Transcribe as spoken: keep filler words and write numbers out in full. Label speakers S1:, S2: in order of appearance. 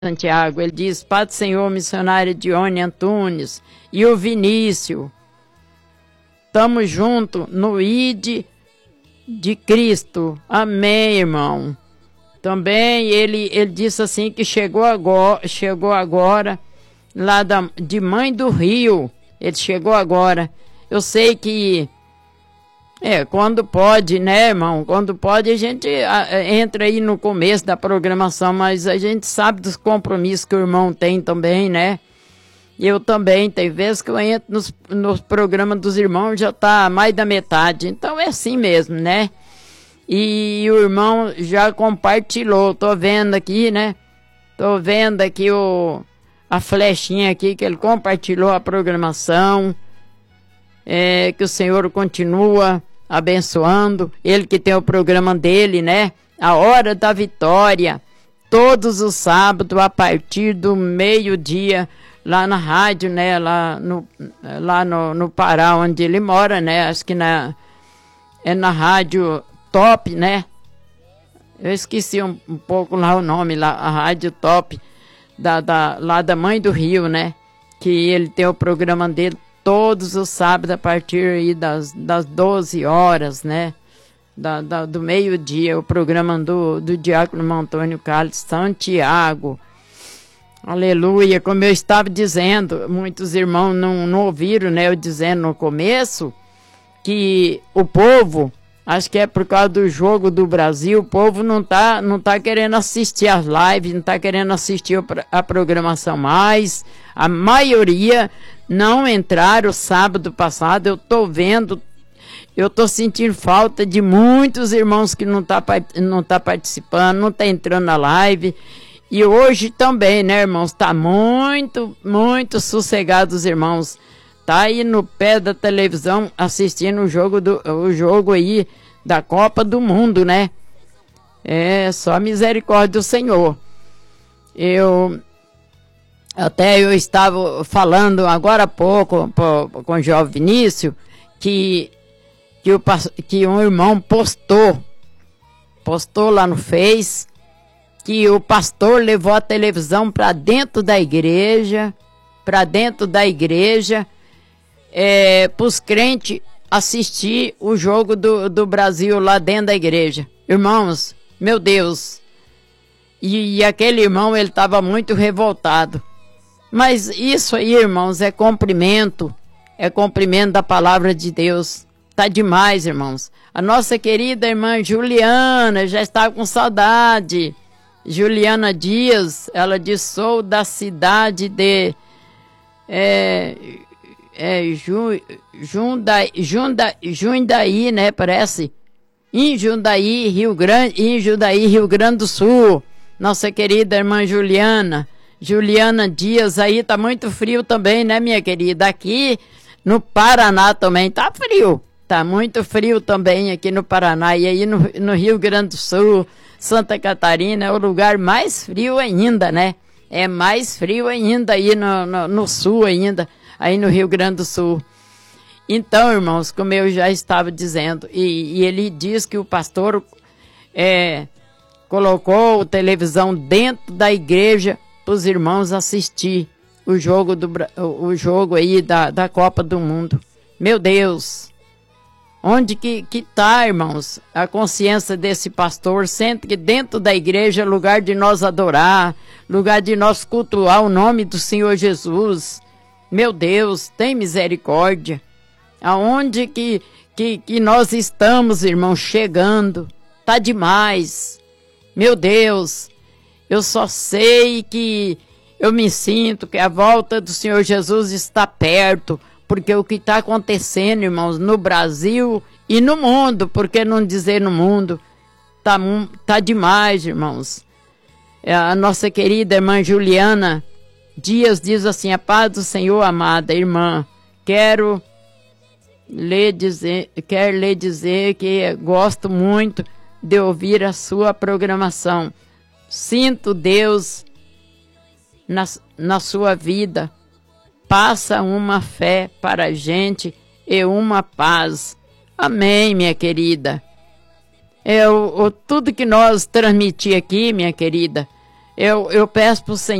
S1: Santiago, ele diz: Pai do Senhor, missionário Dione Antunes e o Vinícius, estamos juntos no I D de Cristo. Amém, irmão. Também ele, ele disse assim que chegou agora, chegou agora lá da, de Mãe do Rio. Ele chegou agora. Eu sei que é, quando pode, né, irmão? Quando pode, a gente a, entra aí no começo da programação, mas a gente sabe dos compromissos que o irmão tem também, né? Eu também, tem vezes que eu entro nos, nos programas dos irmãos, já tá mais da metade. Então é assim mesmo, né? E o irmão já compartilhou, tô vendo aqui, né? Tô vendo aqui o, a flechinha aqui, que ele compartilhou a programação. É, que o Senhor continua abençoando, ele que tem o programa dele, né? A Hora da Vitória, todos os sábados a partir do meio-dia, lá na rádio, né? Lá no, lá no, no Pará, onde ele mora, né? Acho que na, é na rádio Top, né? Eu esqueci um, um pouco lá o nome, lá, a rádio Top, da, da, lá da Mãe do Rio, né? Que ele tem o programa dele todos os sábados a partir aí das, das doze horas, né? Da, da, do meio-dia, o programa do, do Diácono Antônio Carlos Santiago. Aleluia! Como eu estava dizendo, muitos irmãos não, não ouviram, né? Eu dizendo no começo que o povo, acho que é por causa do jogo do Brasil, o povo não tá, não tá querendo assistir as lives, não tá querendo assistir a programação mais. A maioria não entraram sábado passado. Eu tô vendo, eu tô sentindo falta de muitos irmãos que não tá, não tá participando, não tá entrando na live. E hoje também, né, irmãos? Tá muito, muito sossegado os irmãos. Tá aí no pé da televisão assistindo o jogo, do, o jogo aí da Copa do Mundo, né? É só a misericórdia do Senhor. Eu... Até eu estava falando agora há pouco com o jovem Vinícius que, que, o, que um irmão postou, postou lá no Face, que o pastor levou a televisão para dentro da igreja, para dentro da igreja, é, para os crentes assistir o jogo do, do Brasil lá dentro da igreja. Irmãos, meu Deus, e, e aquele irmão, ele estava muito revoltado. Mas isso aí, irmãos, é cumprimento, é cumprimento da palavra de Deus. Tá demais, irmãos. A nossa querida irmã Juliana já está com saudade. Juliana Dias, ela disse: sou da cidade de é, é, Ju, Jundaí, Jundaí, Jundaí, né, parece? Em Jundaí, Rio Grande, em Jundaí, Rio Grande do Sul. Nossa querida irmã Juliana. Juliana Dias, aí tá muito frio também, né, minha querida? Aqui no Paraná também tá frio. Tá muito frio também aqui no Paraná. E aí no, no Rio Grande do Sul, Santa Catarina, é o lugar mais frio ainda, né? É mais frio ainda aí no, no, no sul ainda, aí no Rio Grande do Sul. Então, irmãos, como eu já estava dizendo, e, e ele diz que o pastor é, colocou a televisão dentro da igreja para os irmãos assistir o jogo, do, o jogo aí da, da Copa do Mundo. Meu Deus! Onde que, que tá, irmãos, a consciência desse pastor? Sente que dentro da igreja é lugar de nós adorar, lugar de nós cultuar o nome do Senhor Jesus. Meu Deus, tem misericórdia. Aonde que, que, que nós estamos, irmãos, chegando? Tá demais. Meu Deus, eu só sei que eu me sinto que a volta do Senhor Jesus está perto, porque o que está acontecendo, irmãos, no Brasil e no mundo, por que não dizer no mundo, tá, tá demais, irmãos. A nossa querida irmã Juliana Dias diz assim: a paz do Senhor, amada irmã, quero lhe dizer, quero lhe dizer que gosto muito de ouvir a sua programação. Sinto Deus na, na sua vida. Passa uma fé para a gente e uma paz. Amém, minha querida. É o, o, tudo que nós transmitimos aqui, minha querida, Eu, eu peço para o Senhor